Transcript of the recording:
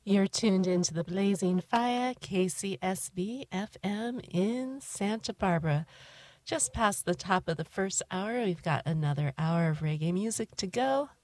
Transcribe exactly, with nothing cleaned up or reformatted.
You're tuned into the Blazing Fire, K C S B F M in Santa Barbara. Just past the top of the first hour, we've got another hour of reggae music to go.